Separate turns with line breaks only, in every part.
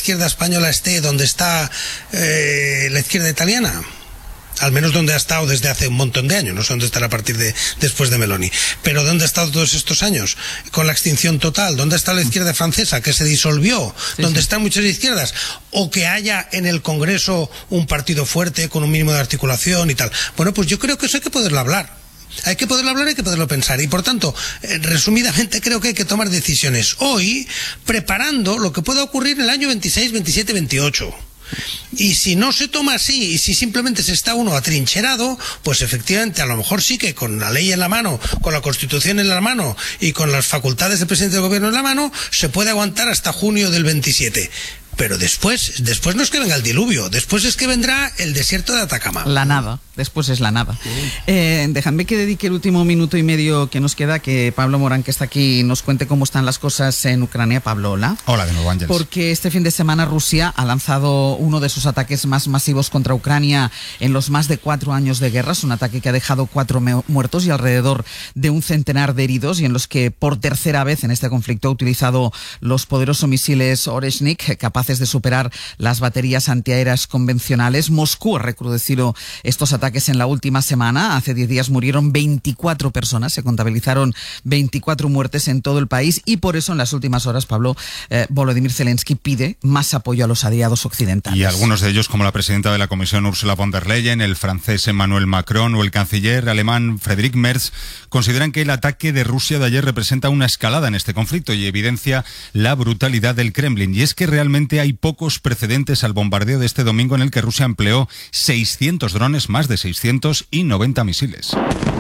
izquierda española esté donde está la izquierda italiana. Al menos donde ha estado desde hace un montón de años, no sé dónde estará a partir de después de Meloni, pero ¿dónde ha estado todos estos años? Con la extinción total, ¿dónde está la izquierda francesa que se disolvió? ¿Dónde están muchas izquierdas? O que haya en el Congreso un partido fuerte con un mínimo de articulación y tal. Bueno, pues yo creo que eso hay que poderlo hablar. Hay que poderlo hablar, hay que poderlo pensar y por tanto, resumidamente creo que hay que tomar decisiones hoy preparando lo que pueda ocurrir en el año 26, 27, 28. Y si no se toma así, y si simplemente se está uno atrincherado, pues efectivamente a lo mejor sí que con la ley en la mano, con la Constitución en la mano y con las facultades del presidente del gobierno en la mano, se puede aguantar hasta junio del 27. Pero después no es que venga el diluvio, después es que vendrá el desierto de Atacama.
La nada, después es la nada. Dejadme que dedique el último minuto y medio que nos queda, que Pablo Morán, que está aquí, nos cuente cómo están las cosas en Ucrania. Pablo, hola.
Hola de nuevo, Ángeles.
Porque este fin de semana Rusia ha lanzado uno de sus ataques más masivos contra Ucrania en los más de 4 años de guerra. Es un ataque que ha dejado 4 muertos y alrededor de un centenar de heridos, y en los que por tercera vez en este conflicto ha utilizado los poderosos misiles Oreshnik, capaces de superar las baterías antiaéreas convencionales. Moscú ha recrudecido estos ataques en la última semana. Hace 10 días murieron 24 personas, se contabilizaron 24 muertes en todo el país, y por eso en las últimas horas, Pablo, Volodymyr Zelensky pide más apoyo a los aliados occidentales.
Y algunos de ellos, como la presidenta de la Comisión Ursula von der Leyen, el francés Emmanuel Macron o el canciller alemán Friedrich Merz, consideran que el ataque de Rusia de ayer representa una escalada en este conflicto y evidencia la brutalidad del Kremlin. Y es que realmente hay pocos precedentes al bombardeo de este domingo, en el que Rusia empleó 600 drones, más de 600 y 90 misiles.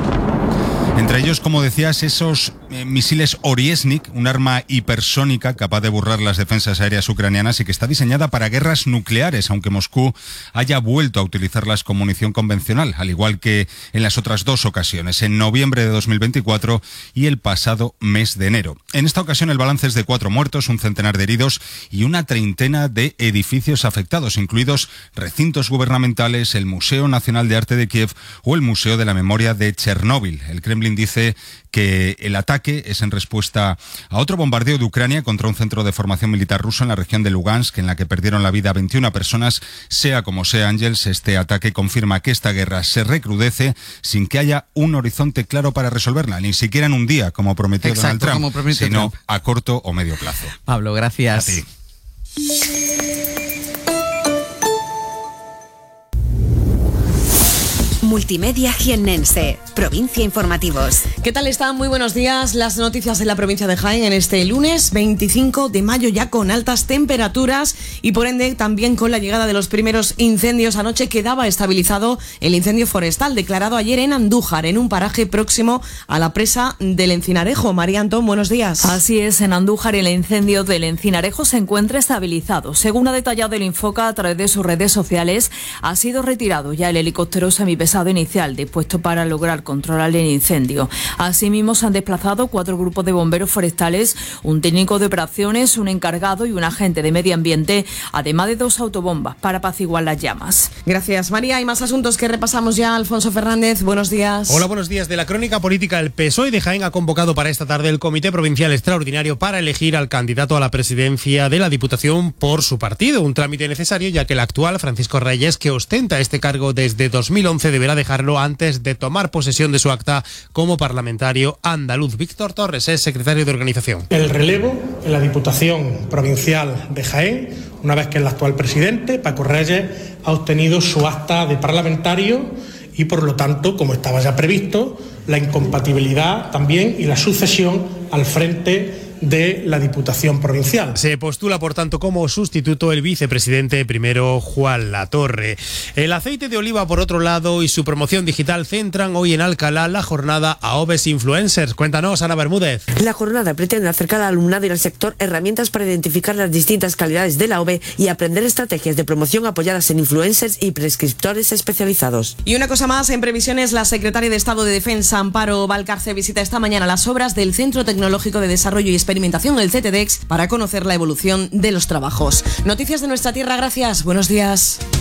Entre ellos, como decías, esos misiles Oreshnik, un arma hipersónica capaz de burlar las defensas aéreas ucranianas y que está diseñada para guerras nucleares, aunque Moscú haya vuelto a utilizarlas como munición convencional, al igual que en las otras 2 ocasiones, en noviembre de 2024 y el pasado mes de enero. En esta ocasión el balance es de 4 muertos, un centenar de heridos y una treintena de edificios afectados, incluidos recintos gubernamentales, el Museo Nacional de Arte de Kiev o el Museo de la Memoria de Chernóbil. El Kremlin dice que el ataque es en respuesta a otro bombardeo de Ucrania contra un centro de formación militar ruso en la región de Lugansk, en la que perdieron la vida 21 personas. Sea como sea, Ángels, este ataque confirma que esta guerra se recrudece sin que haya un horizonte claro para resolverla, ni siquiera en un día, como prometió Donald Trump, sino a corto o medio plazo.
Pablo, gracias.
A ti.
Multimedia Jiennense, Provincia Informativos.
¿Qué tal están? Muy buenos días. Las noticias de la provincia de Jaén en este lunes 25 de mayo, ya con altas temperaturas y por ende también con la llegada de los primeros incendios. Anoche quedaba estabilizado el incendio forestal declarado ayer en Andújar, en un paraje próximo a la presa del Encinarejo. María Antón, buenos días.
Así es, en Andújar el incendio del Encinarejo se encuentra estabilizado. Según ha detallado el Infoca a través de sus redes sociales, ha sido retirado ya el helicóptero semipesado inicial dispuesto para lograr controlar el incendio. Asimismo, se han desplazado 4 grupos de bomberos forestales, un técnico de operaciones, un encargado y un agente de medio ambiente, además de 2 autobombas para apaciguar las llamas.
Gracias, María. Hay más asuntos que repasamos ya. Alfonso Fernández, buenos días.
Hola, buenos días. De la crónica política, el PSOE de Jaén ha convocado para esta tarde el Comité Provincial Extraordinario para elegir al candidato a la presidencia de la Diputación por su partido. Un trámite necesario, ya que el actual, Francisco Reyes, que ostenta este cargo desde 2011, deberá dejarlo antes de tomar posesión de su acta como parlamentario andaluz. Víctor Torres es secretario de organización.
El relevo en la Diputación Provincial de Jaén, una vez que el actual presidente, Paco Reyes, ha obtenido su acta de parlamentario y, por lo tanto, como estaba ya previsto, la incompatibilidad también y la sucesión al frente de la Diputación Provincial.
Se postula, por tanto, como sustituto el vicepresidente primero, Juan Latorre. El aceite de oliva, por otro lado, y su promoción digital centran hoy en Alcalá la jornada AOVES Influencers. Cuéntanos, Ana Bermúdez.
La jornada pretende acercar al alumnado y al sector herramientas para identificar las distintas calidades de la AOVE y aprender estrategias de promoción apoyadas en influencers y prescriptores especializados.
Y una cosa más, en previsiones, la secretaria de Estado de Defensa, Amparo Valcarce, visita esta mañana las obras del Centro Tecnológico de Desarrollo y Experimentación, el CTDEX, para conocer la evolución de los trabajos. Noticias de nuestra tierra, gracias, buenos días.